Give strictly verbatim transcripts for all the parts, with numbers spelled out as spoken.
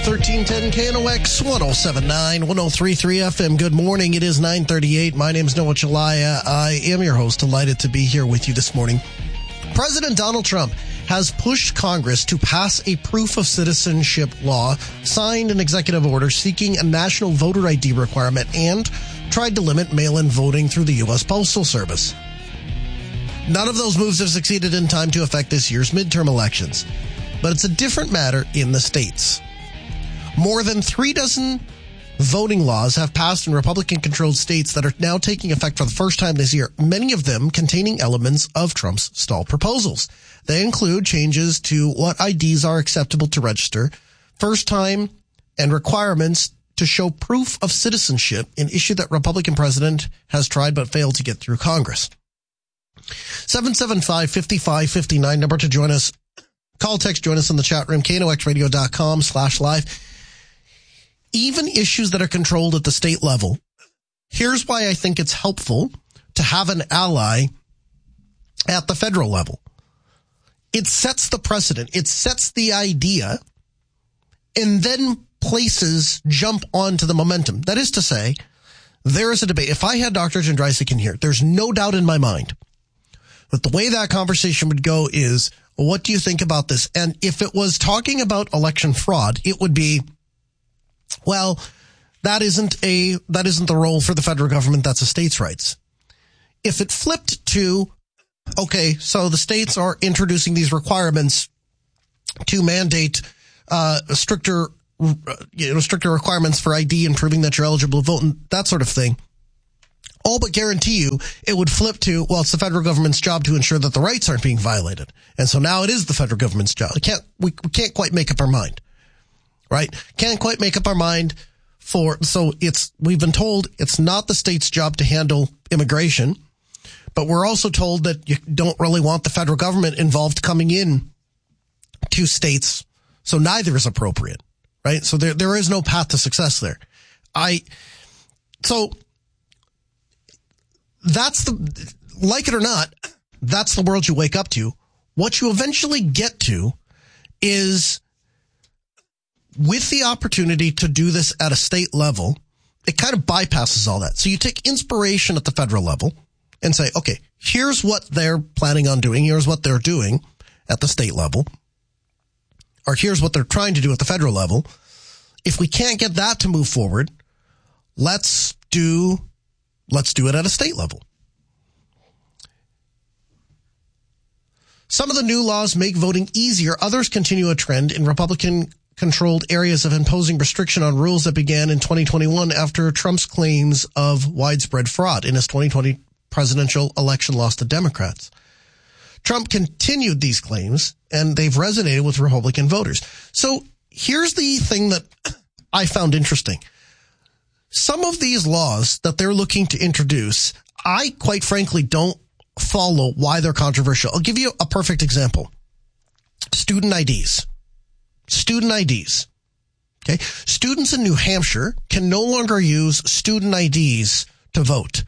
thirteen ten K N O X, ten seventy-nine, ten thirty-three F M. Good morning. It is nine thirty-eight. My name is Noah Chalaya. I am your host. Delighted to be here with you this morning. President Donald Trump has pushed Congress to pass a proof of citizenship law, signed an executive order seeking a national voter I D requirement, and tried to limit mail-in voting through the U S Postal Service. None of those moves have succeeded in time to affect this year's midterm elections, but it's a different matter in the states. More than three dozen voting laws have passed in Republican-controlled states that are now taking effect for the first time this year, many of them containing elements of Trump's stalled proposals. They include changes to what I Ds are acceptable to register, first time, and requirements to show proof of citizenship, an issue that Republican president has tried but failed to get through Congress. seven seven five, five five five nine, number to join us. Call, text, join us in the chat room, K N O X radio dot com slash live. Even issues that are controlled at the state level, here's why I think it's helpful to have an ally at the federal level. It sets the precedent. It sets the idea, and then places jump onto the momentum. That is to say, there is a debate. If I had Doctor Jędrysik in here, there's no doubt in my mind that the way that conversation would go is, what do you think about this? And if it was talking about election fraud, it would be, well, that isn't a, that isn't the role for the federal government. That's a state's rights. If it flipped to, okay, so the states are introducing these requirements to mandate, uh, stricter, you know, stricter requirements for I D and proving that you're eligible to vote and that sort of thing. All but guarantee you it would flip to, well, it's the federal government's job to ensure that the rights aren't being violated. And so now it is the federal government's job. We can't, we, we can't quite make up our mind, right? Can't quite make up our mind for, so it's, we've been told it's not the state's job to handle immigration, but we're also told that you don't really want the federal government involved coming in to states. So neither is appropriate, right? So there, there is no path to success there. I, so, That's the, like it or not, that's the world you wake up to. What you eventually get to is, with the opportunity to do this at a state level, it kind of bypasses all that. So you take inspiration at the federal level and say, okay, here's what they're planning on doing. Here's what they're doing at the state level. Or here's what they're trying to do at the federal level. If we can't get that to move forward, let's do Let's do it at a state level. Some of the new laws make voting easier. Others continue a trend in Republican-controlled areas of imposing restriction on rules that began in twenty twenty-one after Trump's claims of widespread fraud in his twenty twenty presidential election loss to Democrats. Trump continued these claims, and they've resonated with Republican voters. So here's the thing that I found interesting. Some of these laws that they're looking to introduce, I quite frankly don't follow why they're controversial. I'll give you a perfect example. Student I Ds. Student I Ds. Okay. Students in New Hampshire can no longer use student I Ds to vote.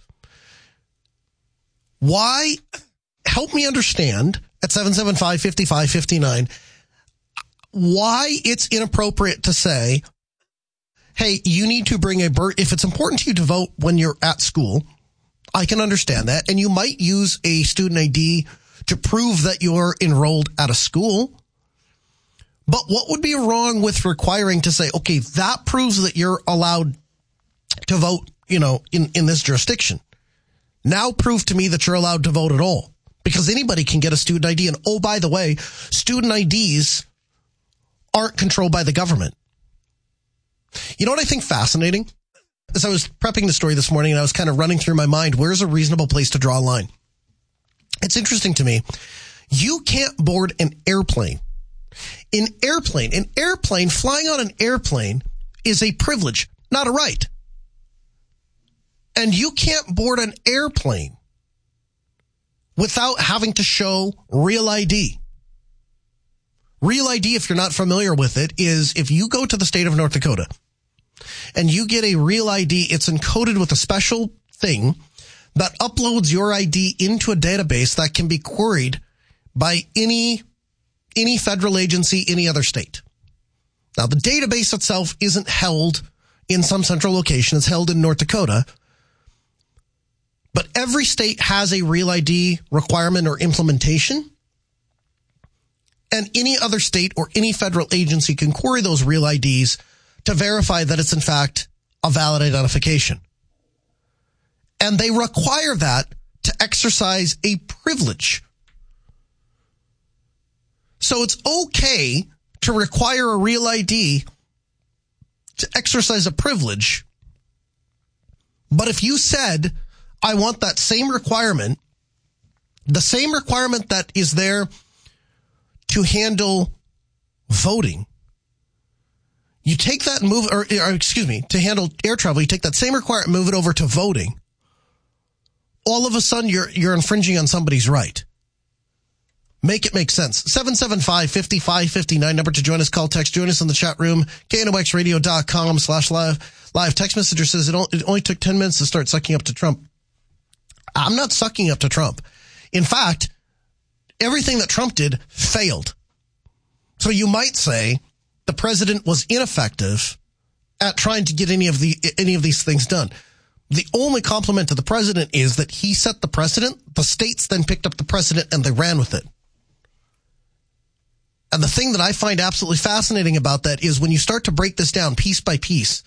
Why? Help me understand at seven seven five, five five five nine why it's inappropriate to say, hey, you need to bring a birth. If it's important to you to vote when you're at school, I can understand that. And you might use a student I D to prove that you're enrolled at a school. But what would be wrong with requiring to say, okay, that proves that you're allowed to vote, you know, in, in this jurisdiction. Now prove to me that you're allowed to vote at all. Because anybody can get a student I D. And oh, by the way, student I Ds aren't controlled by the government. You know what I think fascinating? As I was prepping the story this morning and I was kind of running through my mind, where's a reasonable place to draw a line? It's interesting to me. You can't board an airplane. An airplane, an airplane, flying on an airplane is a privilege, not a right. And you can't board an airplane without having to show real I D. Real I D, if you're not familiar with it, is if you go to the state of North Dakota and you get a real I D, it's encoded with a special thing that uploads your I D into a database that can be queried by any, any federal agency, any other state. Now, the database itself isn't held in some central location. It's held in North Dakota. But every state has a Real I D requirement or implementation. And any other state or any federal agency can query those Real I Ds to verify that it's, in fact, a valid identification. And they require that to exercise a privilege. So it's okay to require a Real I D to exercise a privilege. But if you said, I want that same requirement, the same requirement that is there to handle voting, you take that and move, or, or excuse me, to handle air travel, you take that same requirement, move it over to voting. All of a sudden, you're you're infringing on somebody's right. Make it make sense. seven seven five, five five five nine, number to join us, call, text, join us in the chat room, K N O X radio dot com slash live. Live text messenger says it only took ten minutes to start sucking up to Trump. I'm not sucking up to Trump. In fact, everything that Trump did failed. So you might say the president was ineffective at trying to get any of the any of these things done. The only compliment to the president is that he set the precedent. The states then picked up the precedent and they ran with it. And the thing that I find absolutely fascinating about that is when you start to break this down piece by piece,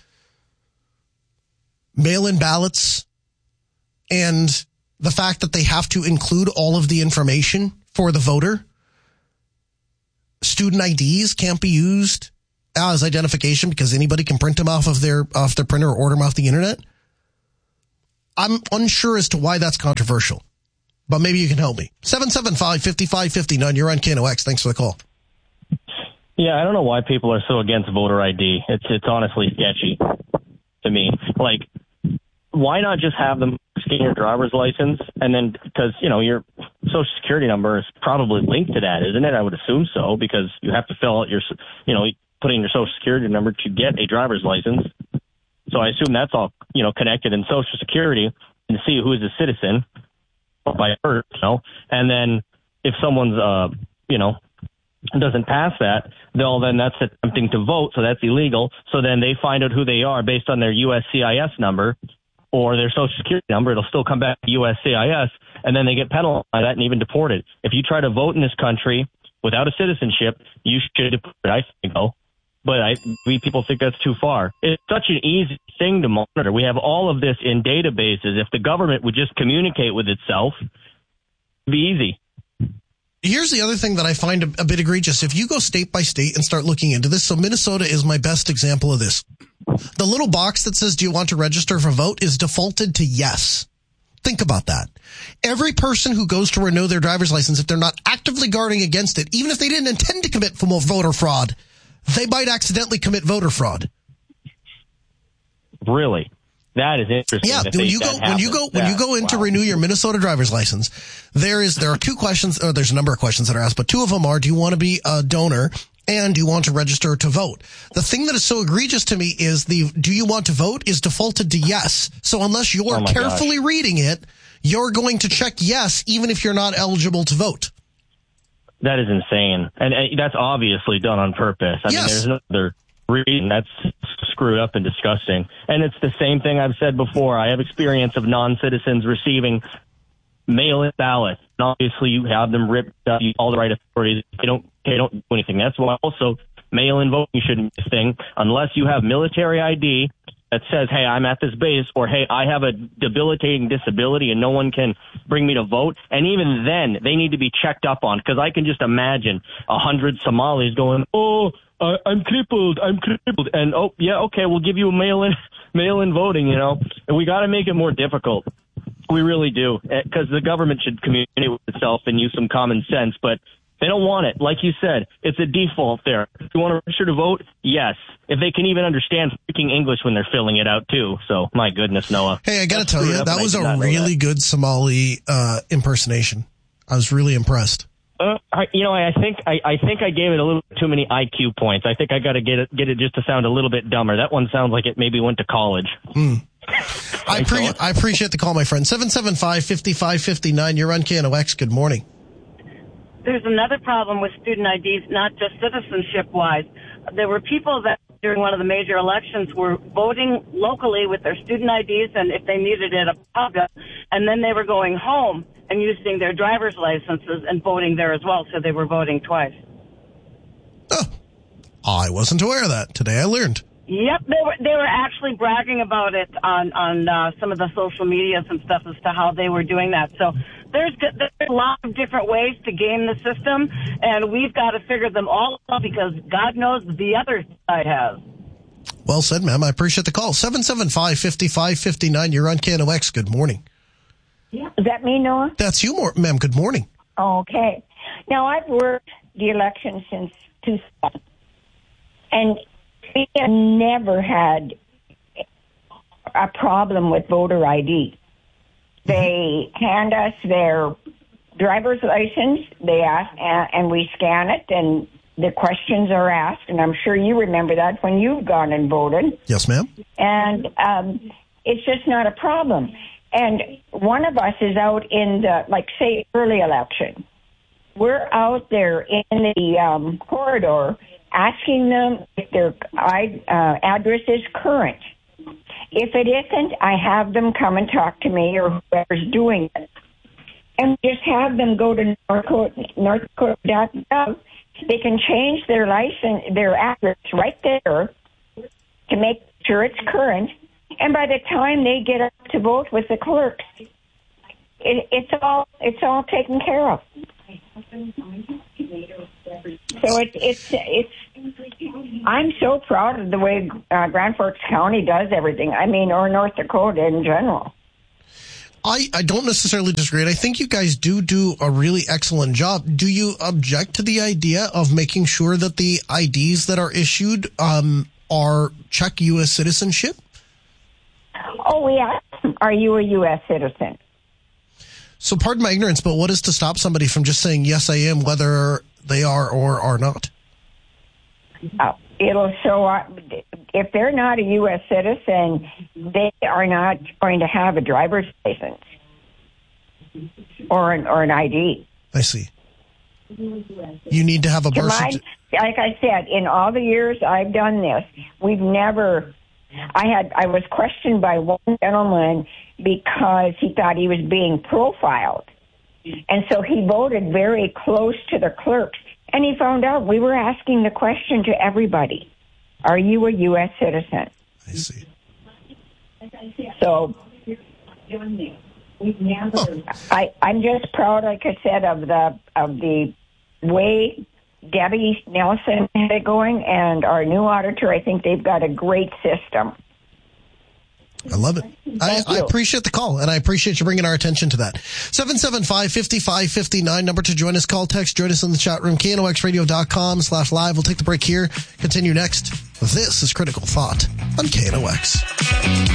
mail-in ballots and the fact that they have to include all of the information for the voter, student I Ds can't be used as identification because anybody can print them off of their off their printer or order them off the internet. I'm unsure as to why that's controversial, but maybe you can help me. seven seven five, five five five nine, you're on K N O X. Thanks for the call. Yeah, I don't know why people are so against voter I D. It's it's honestly sketchy to me. Like, why not just have them scan your driver's license and then, because, you know, your social security number is probably linked to that, isn't it? I would assume so, because you have to fill out your, you know, put in your social security number to get a driver's license. So I assume that's all, you know, connected in Social Security and see who is a citizen by birth, you know. And then if someone's, uh, you know, doesn't pass that, they'll then that's attempting to vote, so that's illegal. So then they find out who they are based on their U S C I S number or their Social Security number. It'll still come back to U S C I S, and then they get penalized by that and even deported. If you try to vote in this country without a citizenship, you should deport, I think, though. But I, we people think that's too far. It's such an easy thing to monitor. We have all of this in databases. If the government would just communicate with itself, it'd be easy. Here's the other thing that I find a, a bit egregious. If you go state by state and start looking into this, so Minnesota is my best example of this. The little box that says, do you want to register for vote, is defaulted to yes. Think about that. Every person who goes to renew their driver's license, if they're not actively guarding against it, even if they didn't intend to commit voter fraud, they might accidentally commit voter fraud. Really? That is interesting. Yeah, when you go when you go when you go in to renew your Minnesota driver's license, there is there are two questions, or there's a number of questions that are asked, but two of them are: do you want to be a donor, and do you want to register to vote? The thing that is so egregious to me is the do you want to vote is defaulted to yes. So unless you're oh carefully gosh. reading it, you're going to check yes, even if you're not eligible to vote. That is insane. And, and that's obviously done on purpose. I yes. mean, there's no other reason. That's screwed up and disgusting. And it's the same thing I've said before. I have experience of non-citizens receiving mail-in ballots. And obviously, you have them ripped up, all the right authorities. They don't, they don't do anything. That's why also mail-in voting shouldn't be a thing unless you have military I D that says, hey, I'm at this base, or hey, I have a debilitating disability and no one can bring me to vote. And even then, they need to be checked up on, because I can just imagine a hundred Somalis going, oh, uh, I'm crippled, I'm crippled. And, oh, yeah, okay, we'll give you a mail-in, mail-in voting, you know. And we got to make it more difficult. We really do, because the government should communicate with itself and use some common sense. But they don't want it. Like you said, it's a default there. If you want to register to vote, yes. If they can even understand freaking English when they're filling it out, too. So, my goodness, Noah. Hey, I got to tell you, that was a really good Somali uh, impersonation. I was really impressed. Uh, I, you know, I think I, I think I gave it a little too many I Q points. I think I got to get it get it just to sound a little bit dumber. That one sounds like it maybe went to college. Mm. I, pre- I appreciate the call, my friend. seven seven five, five five five nine, you're on K N O X. Good morning. there's another problem with student I Ds, not just citizenship-wise. There were people that during one of the major elections were voting locally with their student I Ds, and if they needed it, a pub, and then they were going home and using their driver's licenses and voting there as well, so they were voting twice. Oh, I wasn't aware of that. Today I learned. Yep, they were they were actually bragging about it on on uh, some of the social medias and stuff as to how they were doing that. So there's there's a lot of different ways to game the system, and we've got to figure them all out because God knows the other side has. Well said, ma'am. I appreciate the call. seven seven five, five five five nine. You're on K N O X. Good morning. Yeah. Is that me, Noah? That's you, ma'am. Good morning. Okay. Now, I've worked the election since two thousand, and we have never had a problem with voter I D. They hand us their driver's license, they ask, and we scan it, and the questions are asked, and I'm sure you remember that when you've gone and voted. Yes, ma'am. And um, it's just not a problem. And one of us is out in the, like, say, early election. We're out there in the um, corridor asking them if their uh, address is current. If it isn't, I have them come and talk to me or whoever's doing it. And just have them go to North Dakota dot gov. They can change their license, their address right there to make sure it's current. And by the time they get up to vote with the clerks, it, it's all it's all taken care of. So it's it's it's. I'm so proud of the way uh, Grand Forks County does everything. I mean, or North Dakota in general. I, I don't necessarily disagree. I think you guys do do a really excellent job. Do you object to the idea of making sure that the I Ds that are issued um, are check U S citizenship? Oh, we ask them, are you a U S citizen? So pardon my ignorance, but what is to stop somebody from just saying, yes, I am, whether they are or are not? Oh, it'll show up. If they're not a U S citizen, they are not going to have a driver's license or an, or an I D. I see. You need to have a birth certificate. Like I said, in all the years I've done this, we've never... I had I was questioned by one gentleman because he thought he was being profiled. And so he voted very close to the clerks. And he found out we were asking the question to everybody. Are you a U S citizen? I see. So I, I'm just proud, like I said, of the of the way Debbie Nelson had it going, and our new auditor. I think they've got a great system. I love it. I, I appreciate the call, and I appreciate you bringing our attention to that. seven seven five, five five five nine, number to join us. Call, text, join us in the chat room, K N O X radio dot com slash live. We'll take the break here. Continue next. This is Critical Thought on K N O X.